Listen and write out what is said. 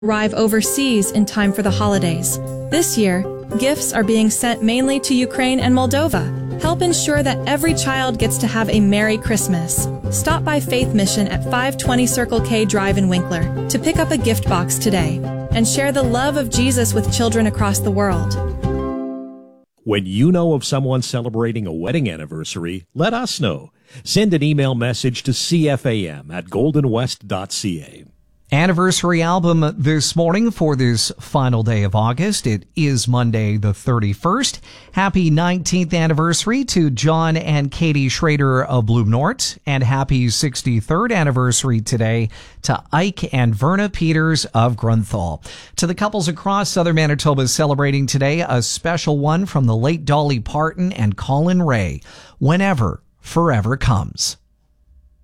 arrive overseas in time for the holidays. This year, gifts are being sent mainly to Ukraine and Moldova. Help ensure that every child gets to have a Merry Christmas. Stop by Faith Mission at 520 Circle K Drive in Winkler to pick up a gift box today and share the love of Jesus with children across the world. When you know of someone celebrating a wedding anniversary, let us know. Send an email message to cfam@goldenwest.ca. Anniversary album this morning for this final day of August. It is Monday the 31st. Happy 19th anniversary to John and Katie Schrader of Bloom North, and happy 63rd anniversary today to Ike and Verna Peters of Grunthal. To the couples across southern Manitoba celebrating today, a special one from the late Dolly Parton and Colin Ray. Whenever Forever Comes.